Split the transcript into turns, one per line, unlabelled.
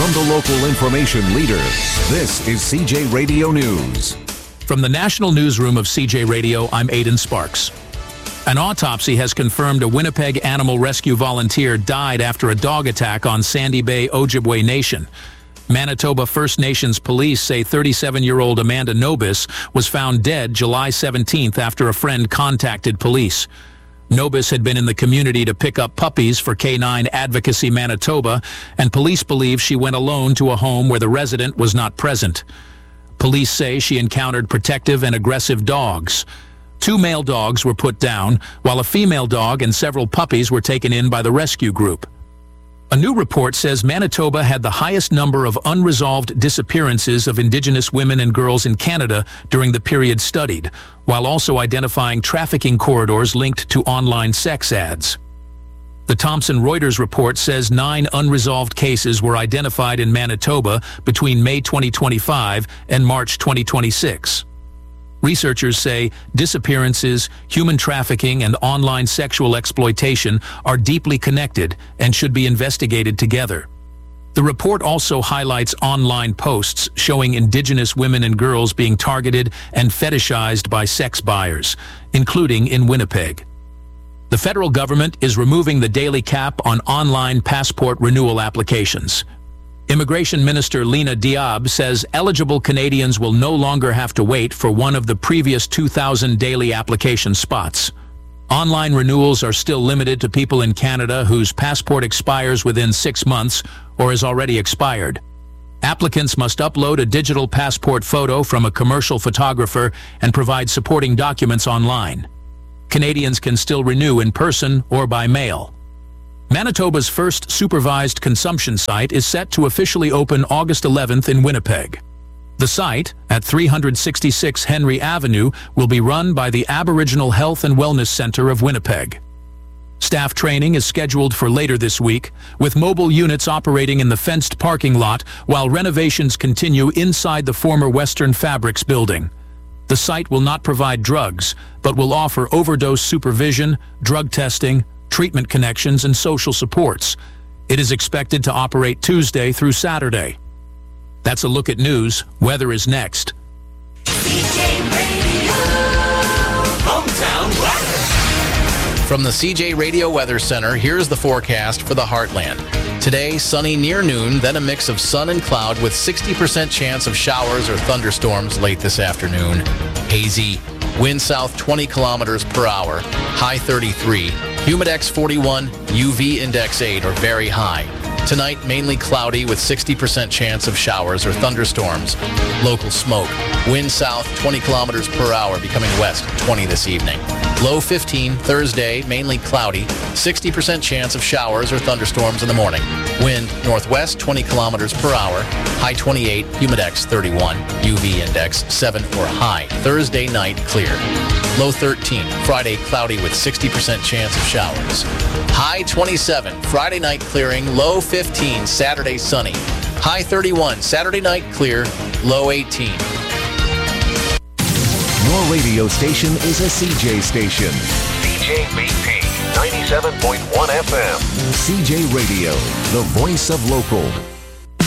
From the local information leader, this is CJ Radio News.
From the National Newsroom of CJ Radio, I'm Aidan Sparks. An autopsy has confirmed a Winnipeg animal rescue volunteer died after a dog attack on Sandy Bay, Ojibwe Nation. Manitoba First Nations police say 37-year-old Amanda Nobis was found dead July 17th after a friend contacted police. Nobis had been in the community to pick up puppies for Canine Advocacy Manitoba, and police believe she went alone to a home where the resident was not present. Police say she encountered protective and aggressive dogs. 2 male dogs were put down, while a female dog and several puppies were taken in by the rescue group. A new report says Manitoba had the highest number of unresolved disappearances of Indigenous women and girls in Canada during the period studied, while also identifying trafficking corridors linked to online sex ads. The Thomson Reuters report says 9 unresolved cases were identified in Manitoba between May 2025 and March 2026. Researchers say disappearances, human trafficking, and online sexual exploitation are deeply connected and should be investigated together. The report also highlights online posts showing Indigenous women and girls being targeted and fetishized by sex buyers, including in Winnipeg. The federal government is removing the daily cap on online passport renewal applications. Immigration Minister Lena Diab says eligible Canadians will no longer have to wait for one of the previous 2,000 daily application spots. Online renewals are still limited to people in Canada whose passport expires within 6 months or has already expired. Applicants must upload a digital passport photo from a commercial photographer and provide supporting documents online. Canadians can still renew in person or by mail. Manitoba's first supervised consumption site is set to officially open August 11th in Winnipeg. The site, at 366 Henry Avenue, will be run by the Aboriginal Health and Wellness Centre of Winnipeg. Staff training is scheduled for later this week, with mobile units operating in the fenced parking lot while renovations continue inside the former Western Fabrics building. The site will not provide drugs, but will offer overdose supervision, drug testing, treatment connections, and social supports. It is expected to operate Tuesday through Saturday. That's a look at news. Weather is next.
CJ Radio, hometown weather.
From the CJ Radio Weather Center, here's the forecast for the Heartland. Today, sunny near noon, then a mix of sun and cloud with 60% chance of showers or thunderstorms late this afternoon. Hazy. Wind south 20 kilometers per hour, high 33. Humidex 41, UV index 8 or very high. Tonight, mainly cloudy with 60% chance of showers or thunderstorms. Local smoke. Wind south 20 kilometers per hour, becoming west 20 this evening. Low 15, Thursday, mainly cloudy, 60% chance of showers or thunderstorms in the morning. Wind northwest 20 kilometers per hour, high 28, humidex 31, UV index 7 or high. Thursday night clear. Low 13, Friday cloudy with 60% chance of showers. High 27, Friday night clearing, low 15, Saturday sunny. High 31, Saturday night clear, low 18.
Your radio station is a CJ station.
CJVP 97.1 FM.
CJ Radio, the voice of local.